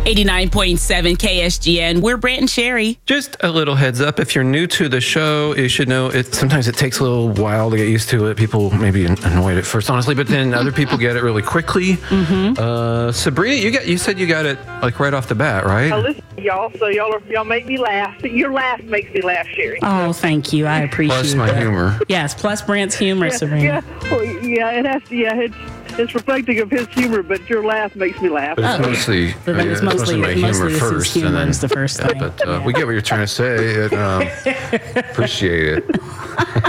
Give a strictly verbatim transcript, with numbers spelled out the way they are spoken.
eighty-nine point seven K S G N. We're Brant and Sherry. Just a little heads up. If you're new to the show, you should know it. Sometimes it takes a little while to get used to it. People may be annoyed at first, honestly, but then other people get it really quickly. Mm-hmm. Uh, Sabrina, you got you said you got it like right off the bat, right? I listen to y'all, so y'all are, y'all make me laugh. Your laugh makes me laugh, Sherry. Oh, thank you. I appreciate it. Plus my that. humor. Yes, plus Brant's humor, Yeah, Sabrina. yeah, well, yeah, it has to. Yeah, it's it's reflecting of his humor, but your laugh makes me laugh. But it's mostly, But then yeah, it's mostly, my mostly humor it's his first, humor and then is the first thing. But uh, we get what you're trying to say. And, um, appreciate it.